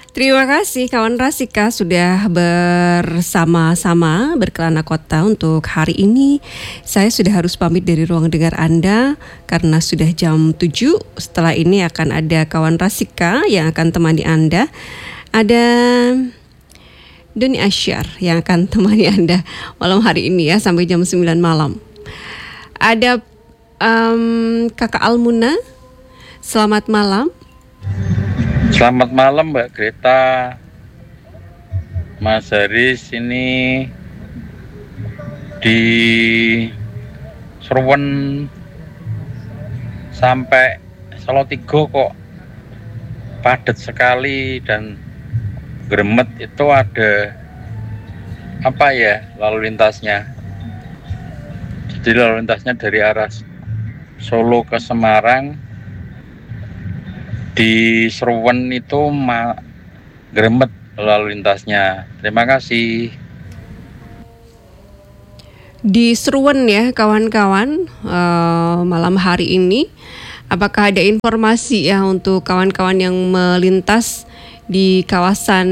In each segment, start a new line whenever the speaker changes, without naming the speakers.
Terima kasih kawan Rasika sudah bersama-sama berkelana kota untuk hari ini. Saya sudah harus pamit dari ruang dengar Anda karena sudah jam 7. Setelah ini akan ada kawan Rasika yang akan temani Anda. Ada Doni Asyar yang akan temani Anda malam hari ini ya sampai jam 9 malam. Ada Kakak Almuna. Selamat malam.
Selamat malam Mbak Greta, Mas Haris. Ini di Serwen sampai Solotigo kok padat sekali dan gremet. Itu ada apa ya lalu lintasnya? Jadi lalu lintasnya dari arah Solo ke Semarang di Serwen itu gremet lalu lintasnya. Terima kasih.
Di Serwen ya kawan-kawan, malam hari ini apakah ada informasi ya untuk kawan-kawan yang melintas di kawasan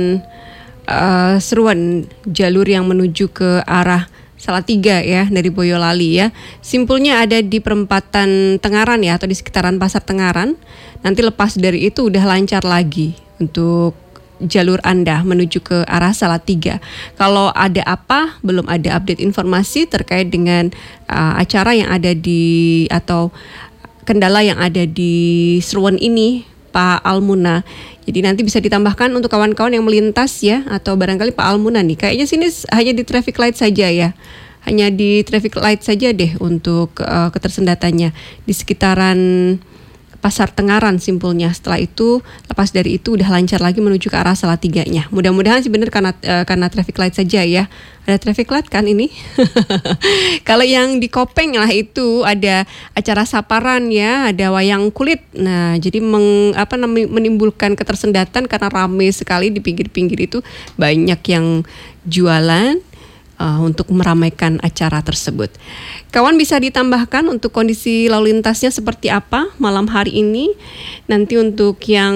Serwen, jalur yang menuju ke arah Salatiga ya dari Boyolali ya. Simpulnya ada di perempatan Tengaran ya atau di sekitaran Pasar Tengaran. Nanti lepas dari itu udah lancar lagi untuk jalur Anda menuju ke arah Salatiga. Kalau ada apa, belum ada update informasi terkait dengan acara yang ada di atau kendala yang ada di Serwen ini, Pak Almuna. Jadi nanti bisa ditambahkan untuk kawan-kawan yang melintas ya, atau barangkali Pak Almuna nih. Kayaknya sini hanya di traffic light saja ya. Hanya di traffic light saja deh untuk ketersendatannya di sekitaran Pasar Tengaran simpulnya. Setelah itu, lepas dari itu udah lancar lagi menuju ke arah Salatiganya. Mudah-mudahan sih benar karena traffic light saja ya. Ada traffic light kan ini? Kalau yang di Kopeng lah itu ada acara saparan ya, ada wayang kulit. Nah, jadi menimbulkan ketersendatan karena ramai sekali di pinggir-pinggir itu, banyak yang jualan untuk meramaikan acara tersebut. Kawan bisa ditambahkan untuk kondisi lalu lintasnya seperti apa malam hari ini. Nanti untuk yang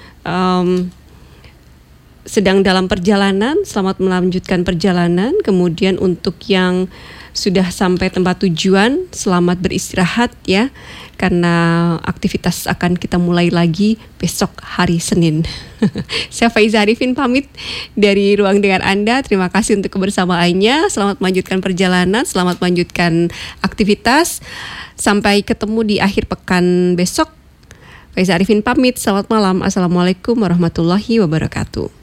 sedang dalam perjalanan, selamat melanjutkan perjalanan. Kemudian untuk yang sudah sampai tempat tujuan, selamat beristirahat ya. Karena aktivitas akan kita mulai lagi besok hari Senin. Saya Faiza Arifin pamit dari ruang dengar Anda. Terima kasih untuk kebersamaannya. Selamat melanjutkan perjalanan, selamat melanjutkan aktivitas. Sampai ketemu di akhir pekan besok. Faiza Arifin pamit. Selamat malam. Assalamualaikum warahmatullahi wabarakatuh.